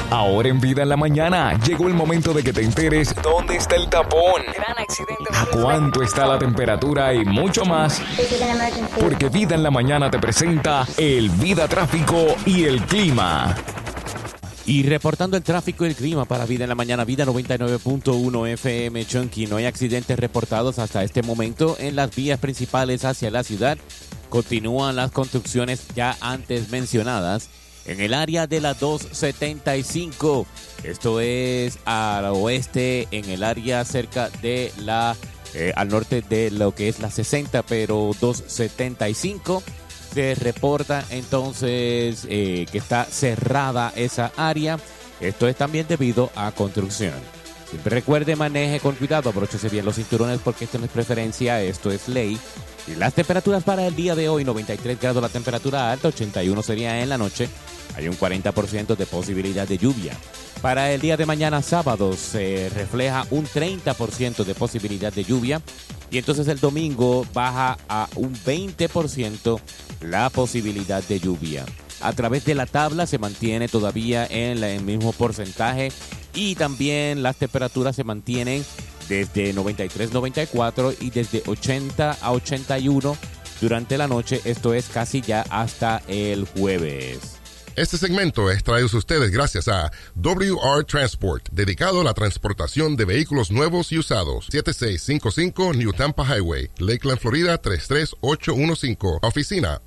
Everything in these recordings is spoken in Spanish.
Ahora en Vida en la Mañana llegó el momento de que te enteres dónde está el tapón, Gran accidente. a cuánto está la temperatura y mucho más. Porque Vida en la Mañana te presenta el Vida Tráfico y el Clima. Y reportando el tráfico y el clima para Vida en la Mañana, Vida 99.1 FM Chunky. No hay accidentes reportados hasta este momento en las vías principales hacia la ciudad. Continúan las construcciones ya antes mencionadas en el área de la 275. Esto es al oeste, en el área cerca de la, al norte de lo que es la 60, pero 275. Se reporta entonces que está cerrada esa área. Esto es también debido a construcción. Siempre recuerde, maneje con cuidado, abróchese bien los cinturones porque esto no es preferencia, esto es ley. Y las temperaturas para el día de hoy: 93 grados la temperatura alta, 81 sería en la noche. Hay un 40% de posibilidad de lluvia. Para el día de mañana, sábado, se refleja un 30% de posibilidad de lluvia. Y entonces el domingo baja a un 20% la posibilidad de lluvia. A través de la tabla se mantiene todavía en el mismo porcentaje. Y también las temperaturas se mantienen desde 93, 94 y desde 80 a 81 durante la noche. Esto es casi ya hasta el jueves. Este segmento es traído a ustedes gracias a WR Transport, dedicado a la transportación de vehículos nuevos y usados. 7655 New Tampa Highway, Lakeland, Florida 33815. Oficina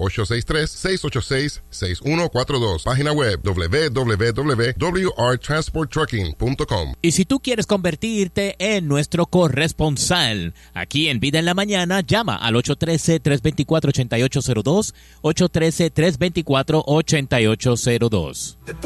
863-686-6142. Página web www.wrtransporttrucking.com. Y si tú quieres convertirte en nuestro corresponsal aquí en Vida en la Mañana, llama al 813-324-8802, 813-324-8802.